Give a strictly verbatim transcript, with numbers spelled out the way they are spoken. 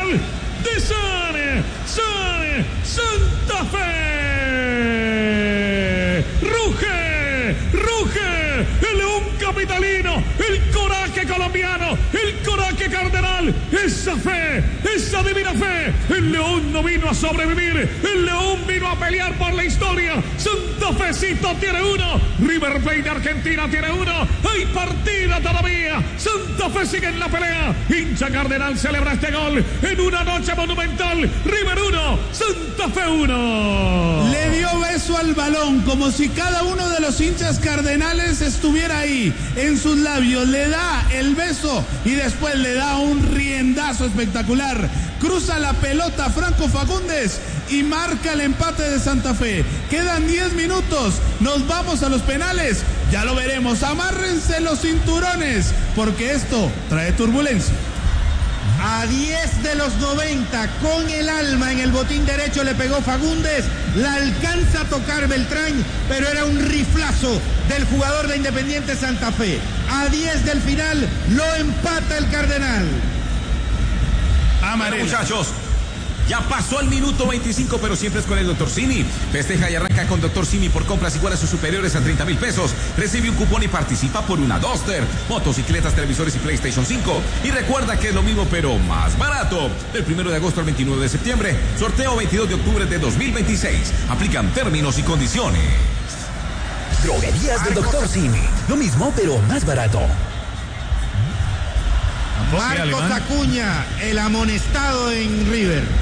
gol de San, San, Santa Fe. Ruge, ruge el león capitalino, el coraje colombiano, el coraje cardenal, esa fe, esa divina fe. El león no vino a sobrevivir, el león vino a pelear por la historia. Santa Fecito tiene uno, River Plate de Argentina tiene uno, hay partida todavía. Santa Fe sigue en la pelea, hincha cardenal celebra este gol en una noche monumental. River uno, Santa Fe uno. Le dio beso al balón como si cada uno de los hinchas cardenales estuviera ahí en sus labios, le da el beso y después le da un riendazo espectacular. Cruza la pelota Franco Fagundes y marca el empate de Santa Fe. Quedan diez minutos, nos vamos a los penales, ya lo veremos. Amárrense los cinturones porque esto trae turbulencia. A diez de los noventa, con el alma en el botín derecho le pegó Fagundes, la alcanza a tocar Beltrán, pero era un riflazo del jugador de Independiente Santa Fe. A diez del final lo empata el Cardenal. Bueno, muchachos, ya pasó el minuto veinticinco, pero siempre es con el doctor Simi. Festeja y arranca con doctor Simi por compras iguales o superiores a treinta mil pesos. Recibe un cupón y participa por una Duster, motocicletas, televisores y PlayStation cinco. Y recuerda que es lo mismo, pero más barato. Del primero de agosto al veintinueve de septiembre. Sorteo veintidós de octubre de dos mil veintiséis. Aplican términos y condiciones. Droguerías del doctor Simi. Lo mismo, pero más barato. Marcos Acuña, el amonestado en River.